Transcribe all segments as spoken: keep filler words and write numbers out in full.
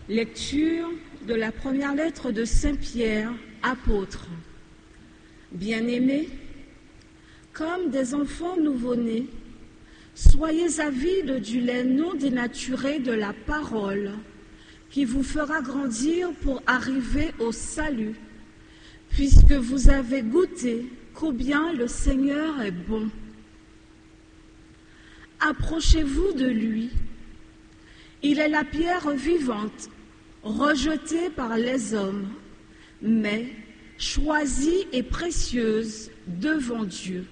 Lecture de la première lettre de Saint Pierre, apôtre. Bien-aimés, comme des enfants nouveau-nés, soyez avides du lait non dénaturé de la parole, qui vous fera grandir pour arriver au salut, puisque vous avez goûté combien le Seigneur est bon. Approchez-vous de lui. Il est la pierre vivante, rejetée par les hommes, mais choisie et précieuse devant Dieu.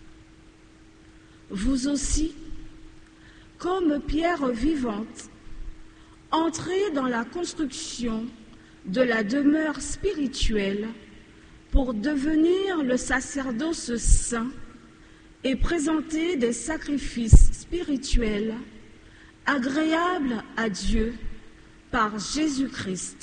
Vous aussi, comme pierre vivante, entrez dans la construction de la demeure spirituelle pour devenir le sacerdoce saint et présenter des sacrifices spirituels agréables à Dieu par Jésus-Christ.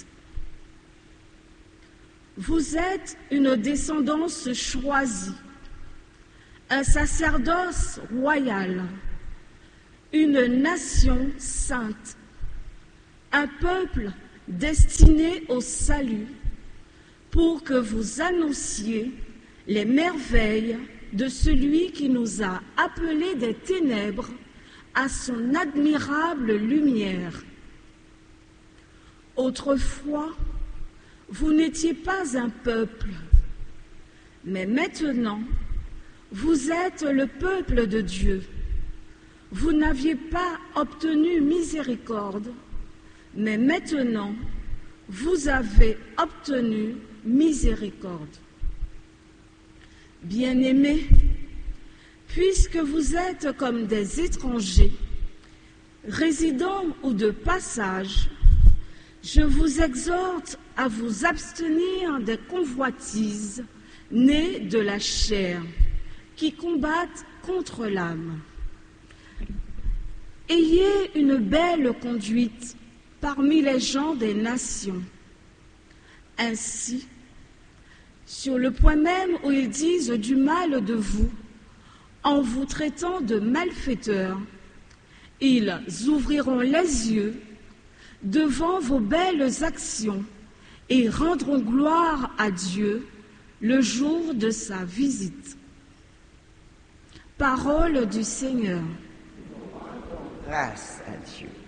Vous êtes une descendance choisie, un sacerdoce royal, une nation sainte, un peuple destiné au salut, pour que vous annonciez les merveilles de celui qui nous a appelés des ténèbres à son admirable lumière. Autrefois, vous n'étiez pas un peuple, mais maintenant, vous êtes le peuple de Dieu. Vous n'aviez pas obtenu miséricorde, mais maintenant, vous avez obtenu miséricorde. Bien-aimés, puisque vous êtes comme des étrangers, résidents ou de passage, je vous exhorte à vous abstenir des convoitises nées de la chair, qui combattent contre l'âme. Ayez une belle conduite parmi les gens des nations. Ainsi, sur le point même où ils disent du mal de vous, en vous traitant de malfaiteurs, ils ouvriront les yeux devant vos belles actions et rendront gloire à Dieu le jour de sa visite. Parole du Seigneur. Grâce à Dieu.